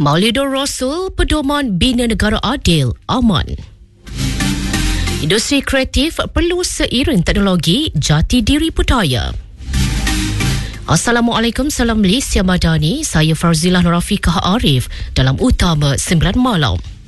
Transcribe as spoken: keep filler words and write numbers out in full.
Maulidur Rasul, Pedoman Bina Negara Adil, aman. Industri kreatif perlu seiring teknologi, jati diri budaya. Assalamualaikum, salam Malaysia Madani. Saya Farzilah Nurafiqah Arif dalam Utama sembilan Malam.